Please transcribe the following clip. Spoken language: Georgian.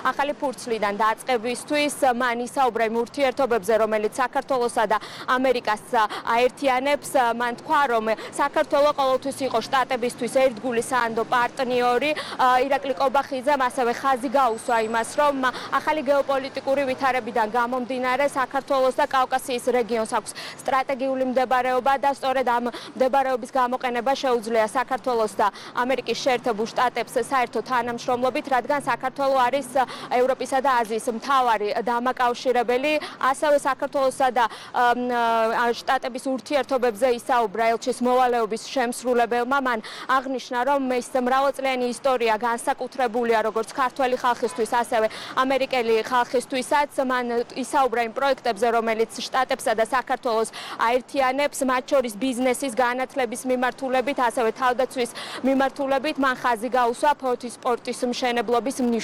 ახალი ფურცლიდან დაწყებისთვის მან ისაუბრა იმ ურთიერთობებზე, რომელიც საქართველოსა და ამერიკას აერთიანებს. მან თქვა, რომ საქართველო ყოველთვის იყო შტატებისთვის ერთგული საანდო პარტნიორი. ირაკლი კობახიძემ ასევე ხაზი გაუსვა იმას, რომ ახალი გეოპოლიტიკური ვითარებიდან გამომდინარე საქართველოს და კავკასიის რეგიონს აქვს სტრატეგიული მდებარეობა და სწორედ ამ მდებარეობის გამოყენება შეუძლია საქართველოს და ამერიკის შეერთებულ შტატებს საერთო თანამშრომლობით, რადგან საქართველო არის ევროპისა და აზიის მთავარი დამაკავშირებელი. ასევე საქართველოსა და შტატების ურთიერთობებზე ისაუბრა ელჩის მოვალეობის შემსრულებელმა. მან აღნიშნა, რომ ეს მრავალწლიანი ისტორია განსაკუთრებულია როგორც ქართველი ხალხისთვის, ასევე ამერიკელი ხალხისთვისაც. მან ისაუბრა იმ პროექტებზე, რომელიც შტატებსა და საქართველოს აერთიანებს, მათ შორის ბიზნესის განათლების მიმართულებით, ასევე თავდაცვის მიმართულებით. მან ხაზი გაუსვა ფოთის სპორტის მშენებლობის